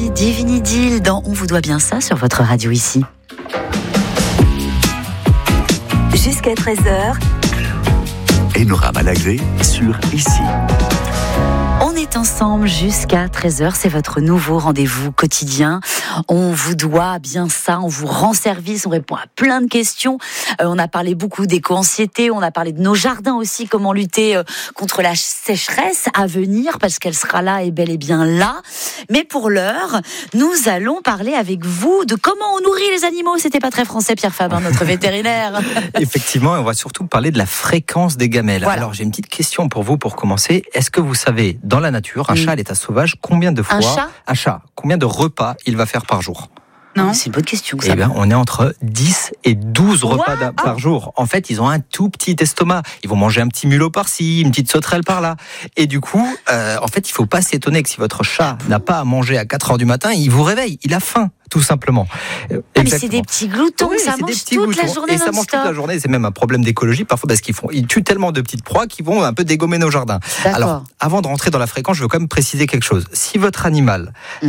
Voici Divine Idylle dans On vous doit bien ça sur votre radio ici. Jusqu'à 13h. Enora Malagré sur Ici. On est ensemble jusqu'à 13h, c'est votre nouveau rendez-vous quotidien. On vous doit bien ça, on vous rend service, on répond à plein de questions. On a parlé beaucoup d'éco-anxiété, on a parlé de nos jardins aussi, comment lutter contre la sécheresse à venir, parce qu'elle sera là et bel et bien là. Mais pour l'heure, nous allons parler avec vous de comment on nourrit les animaux. C'était pas très français, Pierre Fabin, notre vétérinaire. Effectivement, on va surtout parler de la fréquence des gamelles. Voilà. Alors, j'ai une petite question pour vous pour commencer. Est-ce que vous savez, dans la nature, un chat à l'état sauvage, combien de fois un chat, combien de repas il va faire par jour? Non, c'est une bonne question. Eh bien, on est entre 10 et 12 repas par jour. En fait, ils ont un tout petit estomac. Ils vont manger un petit mulot par-ci, une petite sauterelle par-là. Et du coup, en fait, il ne faut pas s'étonner que si votre chat n'a pas à manger à 4h du matin, il vous réveille. Il a faim, tout simplement. Mais c'est des petits gloutons, oui, ça mange toute la journée. Et ça mange toute la journée. C'est même un problème d'écologie parfois parce ils tuent tellement de petites proies qu'ils vont un peu dégommer nos jardins. D'accord. Alors, avant de rentrer dans la fréquence, je veux quand même préciser quelque chose. Si votre animal,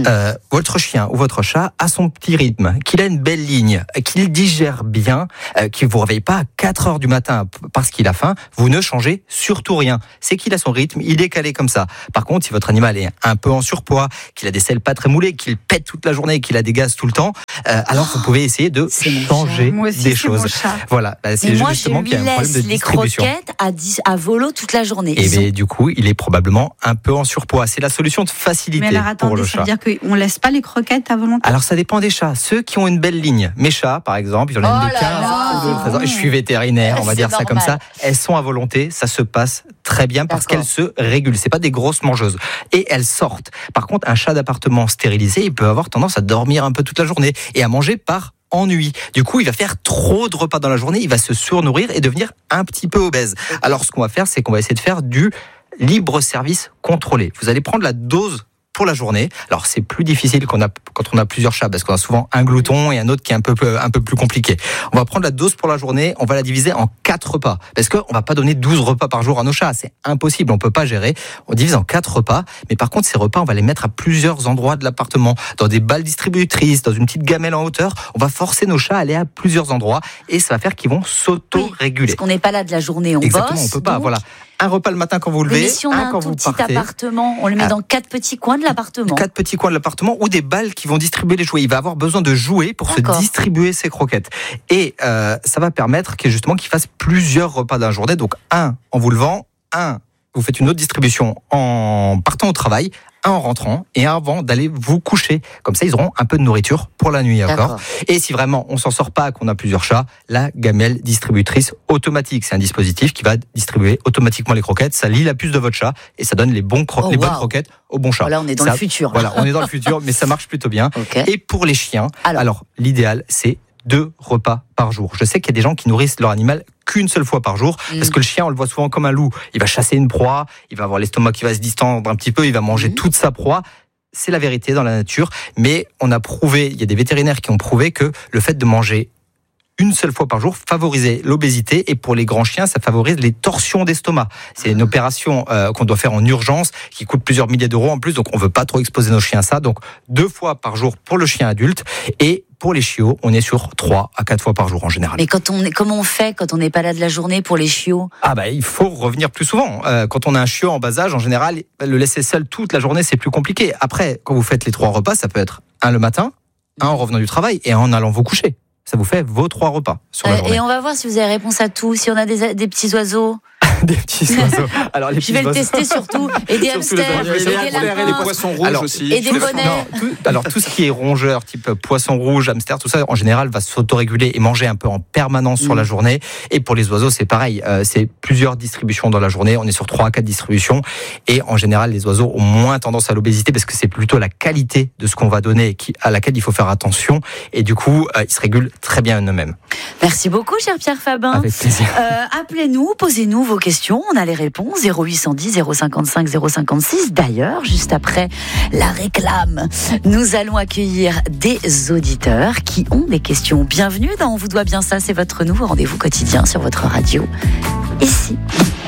votre chien ou votre chat a son petit rythme, qu'il a une belle ligne, qu'il digère bien, qu'il ne vous réveille pas à 4h du matin parce qu'il a faim, vous ne changez surtout rien. C'est qu'il a son rythme, il est calé comme ça. Par contre, si votre animal est un peu en surpoids, qu'il a des selles pas très moulées, qu'il pète toute la journée, qu'il a des gaz tout le temps, alors vous pouvez essayer de changer des choses. Voilà, c'est justement qu'il y a un problème de distribution. Les croquettes à volo toute la journée. Et bien, du coup, il est probablement un peu en surpoids. C'est la solution de facilité pour le chat. Ça veut dire qu'on laisse pas les croquettes à volonté? Alors ça dépend des chats. Ceux qui ont une belle ligne, mes chats par exemple, j'en ai une de 15 ou de 13 ans, et je suis vétérinaire, on va dire ça comme ça, elles sont à volonté, ça se passe très bien parce qu'elles se régulent, c'est pas des grosses mangeuses et elles sortent. Par contre, un chat d'appartement stérilisé, il peut avoir tendance à dormir un peu toute la journée et à manger par ennui. Du coup, il va faire trop de repas dans la journée, il va se surnourrir et devenir un petit peu obèse. Alors ce qu'on va faire, c'est qu'on va essayer de faire du libre service contrôlé. Vous allez prendre la dose pour la journée. Alors c'est plus difficile quand on a plusieurs chats parce qu'on a souvent un glouton et un autre qui est un peu plus compliqué. On va prendre la dose pour la journée, on va la diviser en 4 repas parce qu'on va pas donner 12 repas par jour à nos chats, c'est impossible, on peut pas gérer. On divise en 4 repas, mais par contre ces repas, on va les mettre à plusieurs endroits de l'appartement, dans des balles distributrices, dans une petite gamelle en hauteur. On va forcer nos chats à aller à plusieurs endroits et ça va faire qu'ils vont s'auto-réguler. Parce qu'on n'est pas là de la journée, on Exactement, bosse. On peut pas, donc... voilà. Un repas le matin quand vous levez, mais si on a un tout petit appartement, on le met dans 4 petits coins de l'appartement. 4 petits coins de l'appartement ou des balles qui vont distribuer les jouets. Il va avoir besoin de jouets pour se distribuer ses croquettes. Et ça va permettre qu'il fasse plusieurs repas dans la journée. Donc un en vous levant, vous faites une autre distribution en partant au travail, un en rentrant et un avant d'aller vous coucher. Comme ça, ils auront un peu de nourriture pour la nuit. D'accord. Et si vraiment on s'en sort pas, qu'on a plusieurs chats, la gamelle distributrice automatique, c'est un dispositif qui va distribuer automatiquement les croquettes. Ça lie la puce de votre chat et ça donne les bonnes croquettes au bon chat. Là, on est dans le futur. Voilà, on est dans le futur, mais ça marche plutôt bien. Et pour les chiens, alors l'idéal, c'est 2 repas par jour. Je sais qu'il y a des gens qui nourrissent leur animal qu'une seule fois par jour, parce que le chien, on le voit souvent comme un loup. Il va chasser une proie, il va avoir l'estomac qui va se distendre un petit peu, il va manger toute sa proie. C'est la vérité dans la nature, mais on a prouvé, il y a des vétérinaires qui ont prouvé que le fait de manger une seule fois par jour favorisait l'obésité, et pour les grands chiens, ça favorise les torsions d'estomac. C'est une opération qu'on doit faire en urgence, qui coûte plusieurs milliers d'euros en plus, donc on veut pas trop exposer nos chiens à ça. Donc 2 fois par jour pour le chien adulte, et pour les chiots, on est sur 3 à 4 fois par jour en général. Mais comment on fait quand on n'est pas là de la journée pour les chiots ? Il faut revenir plus souvent. Quand on a un chiot en bas âge, en général, le laisser seul toute la journée, c'est plus compliqué. Après, quand vous faites les 3 repas, ça peut être un le matin, un en revenant du travail et un en allant vous coucher. Ça vous fait vos 3 repas sur la journée. Et on va voir si vous avez réponse à tout, si on a des petits oiseaux. Des petits oiseaux. Alors, je vais le tester surtout. Et des hamsters, des lapins, et des poissons rouges aussi. Et des bonnets. Tout ce qui est rongeur, type poisson rouge, hamster, tout ça, en général, va s'autoréguler et manger un peu en permanence sur la journée. Et pour les oiseaux, c'est pareil. C'est plusieurs distributions dans la journée. On est sur 3 à 4 distributions. Et en général, les oiseaux ont moins tendance à l'obésité parce que c'est plutôt la qualité de ce qu'on va donner à laquelle il faut faire attention. Et du coup, ils se régulent très bien eux-mêmes. Merci beaucoup, cher Pierre Fabin. Avec plaisir. Appelez-nous, posez-nous vos questions. On a les réponses. 0810 055 056. D'ailleurs, juste après la réclame, nous allons accueillir des auditeurs qui ont des questions. Bienvenue dans On vous doit bien ça. C'est votre nouveau rendez-vous quotidien sur votre radio. Ici.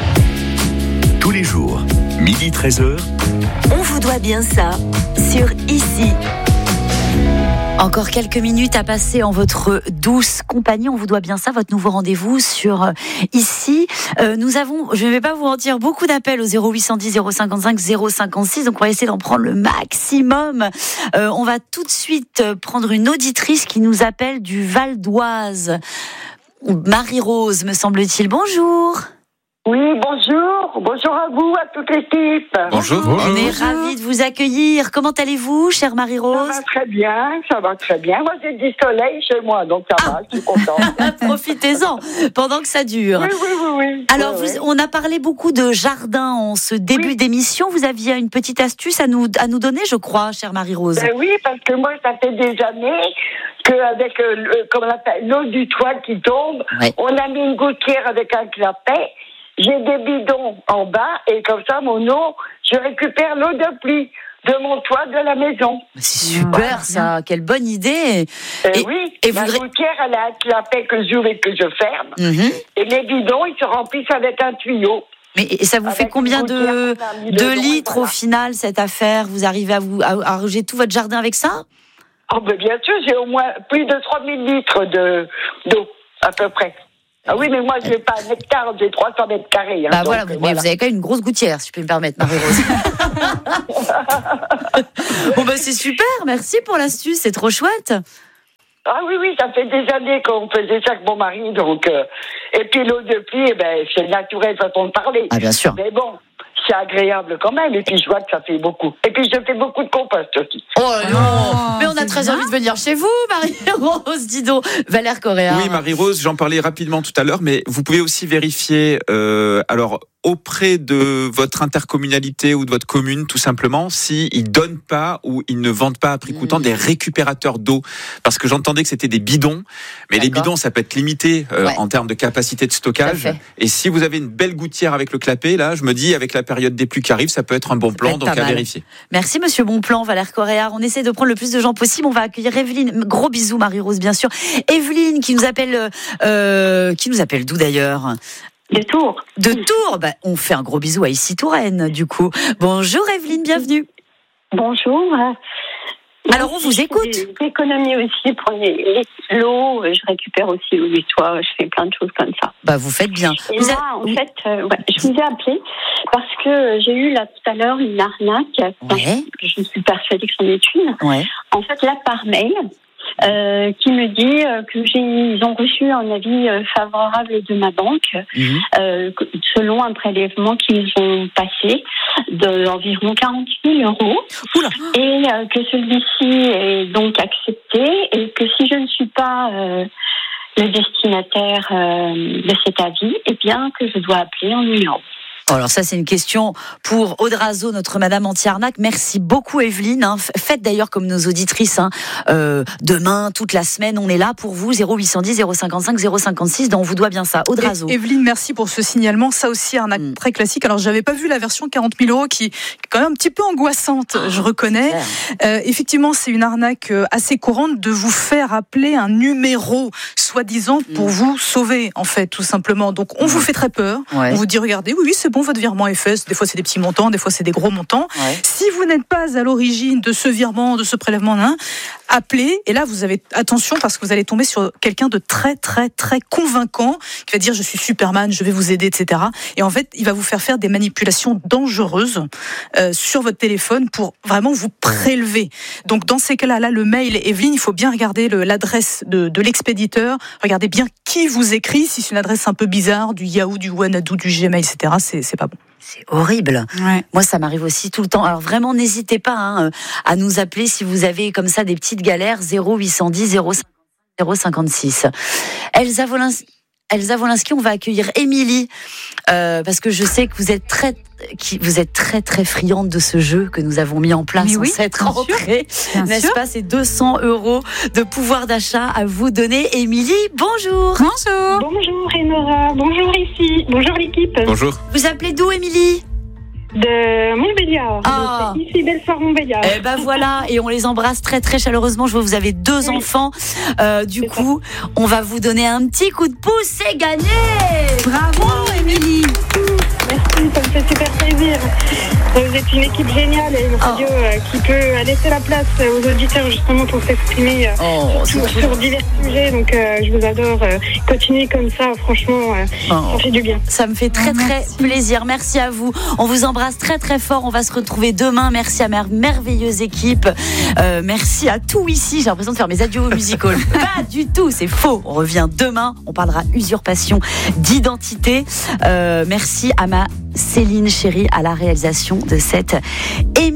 Tous les jours, 12h, On vous doit bien ça sur Ici. Encore quelques minutes à passer en votre douce compagnie. On vous doit bien ça, votre nouveau rendez-vous sur ici. Nous avons, je ne vais pas vous mentir, beaucoup d'appels au 0810 055 056. Donc on va essayer d'en prendre le maximum. On va tout de suite prendre une auditrice qui nous appelle du Val d'Oise. Marie-Rose, me semble-t-il. Bonjour. Oui, bonjour. Bonjour à vous, à toute l'équipe. Bonjour. On est ravis de vous accueillir. Comment allez-vous, chère Marie-Rose ? Ça va très bien. Moi, j'ai du soleil chez moi, donc ça va, je suis contente. Profitez-en pendant que ça dure. Oui. Alors, on a parlé beaucoup de jardin en ce début d'émission. Vous aviez une petite astuce à nous donner, je crois, chère Marie-Rose. Oui, parce que moi, ça fait des années qu'avec l'eau du toit qui tombe, on a mis une gouttière avec un clapet. J'ai des bidons en bas et comme ça, mon eau, je récupère l'eau de pluie de mon toit de la maison. C'est super ça, quelle bonne idée. Et la gouttière, elle a un clapet que j'ouvre et que je ferme. Et les bidons, ils se remplissent avec un tuyau. Mais ça vous fait combien de litres au final, cette affaire ? Vous arrivez à arroser tout votre jardin avec ça ? Oh, ben bien sûr, j'ai au moins plus de 3000 litres d'eau, à peu près. Ah oui, mais moi, je n'ai pas un hectare, j'ai 300 mètres carrés. Bah voilà, mais vous avez quand même une grosse gouttière, si je peux me permettre, Marie-Rose. Bon, bah c'est super, merci pour l'astuce, c'est trop chouette. Ah oui, ça fait des années qu'on faisait ça avec mon mari, donc... Et puis l'eau de pluie, c'est une naturelle façon de parler. Ah, bien sûr. Mais bon, c'est agréable quand même, et puis je vois que ça fait beaucoup. Et puis je fais beaucoup de compost aussi. Oh non, mais on a très envie de venir chez vous, Marie-Rose, dis donc. Valère Correa. Oui, Marie-Rose, j'en parlais rapidement tout à l'heure, mais vous pouvez aussi vérifier, auprès de votre intercommunalité ou de votre commune, tout simplement, s'ils ne donnent pas ou ils ne vendent pas à prix coûtant des récupérateurs d'eau. Parce que j'entendais que c'était des bidons, mais les bidons, ça peut être limité en termes de capacité de stockage. Et si vous avez une belle gouttière avec le clapet, là, je me dis, avec la période des pluies qui arrive, ça peut être un bon plan, donc à vérifier. Merci, monsieur Bonplan, Valère Correa. On essaie de prendre le plus de gens possible. On va accueillir Evelyne. Gros bisous, Marie-Rose, bien sûr. Evelyne, qui nous appelle d'où d'ailleurs ? De Tours. De Tours. On fait un gros bisou à Issy-Touraine, du coup. Bonjour Evelyne, bienvenue. Bonjour. Alors on vous écoute. J'économise aussi pour l'eau, je récupère aussi l'eau du toit, je fais plein de choses comme ça. Vous faites bien. Et moi, en fait, je vous ai appelé parce que j'ai eu là tout à l'heure une arnaque. Je suis persuadée que c'en est une. En fait, là par mail. Qui me dit qu'ils ont reçu un avis favorable de ma banque selon un prélèvement qu'ils ont passé d'environ 40 000 euros. Oula. Et que celui-ci est donc accepté et que si je ne suis pas le destinataire de cet avis, eh bien que je dois appeler en numéro. Alors ça, c'est une question pour Audrazo, notre Madame Anti-Arnaque. Merci beaucoup, Evelyne. Faites d'ailleurs comme nos auditrices. Demain, toute la semaine, on est là pour vous. 0810 055 056. Donc on vous doit bien ça. Audrazo. Evelyne, merci pour ce signalement. Ça aussi, arnaque très classique. Alors, j'avais pas vu la version 40 000 euros qui est quand même un petit peu angoissante, je reconnais. Effectivement, c'est une arnaque assez courante de vous faire appeler un numéro, soi-disant, pour vous sauver, en fait, tout simplement. Donc, on vous fait très peur. On vous dit, regardez, oui, c'est bon, votre virement est fait. Des fois, c'est des petits montants, des fois, c'est des gros montants. Si vous n'êtes pas à l'origine de ce virement, de ce prélèvement, appelez. Et là, vous avez attention parce que vous allez tomber sur quelqu'un de très, très, très convaincant qui va dire, je suis Superman, je vais vous aider, etc. Et en fait, il va vous faire des manipulations dangereuses sur votre téléphone pour vraiment vous prélever. Donc, dans ces cas-là, le mail, Evelyne, il faut bien regarder l'adresse de l'expéditeur. Regardez bien qui vous écrit. Si c'est une adresse un peu bizarre, du Yahoo, du Wanadoo, du Gmail, etc., c'est pas bon. C'est horrible. Moi, ça m'arrive aussi tout le temps. Alors vraiment, n'hésitez pas à nous appeler si vous avez comme ça des petites galères. 0810 056. Elsa Wolinski, on va accueillir Émilie parce que je sais que vous êtes très très friande de ce jeu que nous avons mis en place en cette rentrée, n'est-ce pas? C'est 200 € de pouvoir d'achat à vous donner. Émilie, bonjour. Bonjour Enora, bonjour ici, bonjour l'équipe. Bonjour. Vous appelez d'où, Émilie? De Montbéliard. Ici Belfort Montbéliard. Voilà, et on les embrasse très très chaleureusement. Je vois que vous avez 2 enfants. Du coup, on va vous donner un petit coup de pouce, c'est gagné. Bravo Émilie. merci, ça me fait super plaisir. Vous êtes une équipe géniale et une radio qui peut laisser la place aux auditeurs justement pour s'exprimer sur divers sujets. Donc je vous adore. Continuez comme ça, franchement, ça fait du bien. Ça me fait très plaisir. Merci à vous. On vous embrasse très très fort. On va se retrouver demain. Merci à ma merveilleuse équipe. Merci à tout ici. J'ai l'impression de faire mes adieux au musical. Pas du tout, c'est faux. On revient demain. On parlera usurpation d'identité. Merci à ma Céline chérie à la réalisation de cette émission.